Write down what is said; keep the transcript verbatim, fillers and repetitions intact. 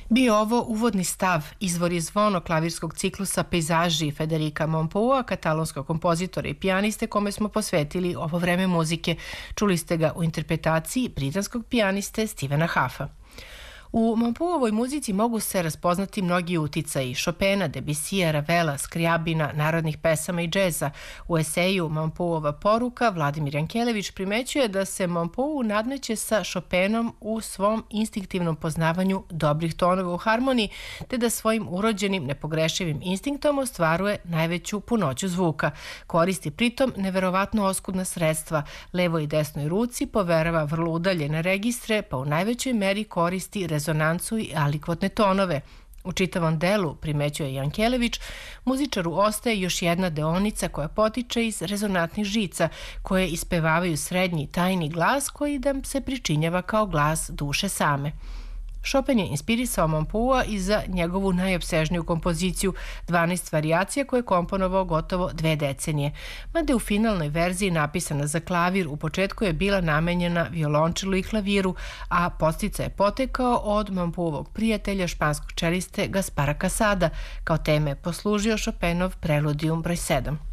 Bio ovo uvodni stav, izvor je zvono klavirskog ciklusa Pejzaži Federica Monpoua, katalonskog kompozitora i pijaniste kome smo posvetili ovo vreme muzike. Čuli ste ga u interpretaciji britanskog pijaniste Stephena Huffa. U Monpouovoj muzici mogu se raspoznati mnogi uticaji Chopina, Debussija, Ravela, Scriabina, narodnih pesama i džeza. U eseju Monpouova poruka Vladimir Jankelević primećuje da se Monpou nadmeće sa Chopinom u svom instinktivnom poznavanju dobrih tonova u harmoniji, te da svojim urođenim nepogrešivim instinktom ostvaruje najveću punoću zvuka. Koristi pritom neverovatno oskudna sredstva. Levoj i desnoj ruci poverava vrlo udaljene registre, pa u najvećoj meri koristi rezonancu i alikvotne tonove. U čitavom delu, primećuje Jankelević, muzičaru ostaje još jedna deonica koja potiče iz rezonantnih žica, koje ispevavaju srednji tajni glas koji da se pričinjava kao glas duše same. Chopin je inspirisao Monpoua i za njegovu najopsežniju kompoziciju, dvanaest varijacija koje je komponovao gotovo dve decenije. Mada je u finalnoj verziji napisana za klavir, u početku je bila namenjena violončelu i klaviru, a podsticaj je potekao od Monpouovog prijatelja, španskog čeliste Gaspara Casada. Kao teme je poslužio Chopinov Preludium broj sedam.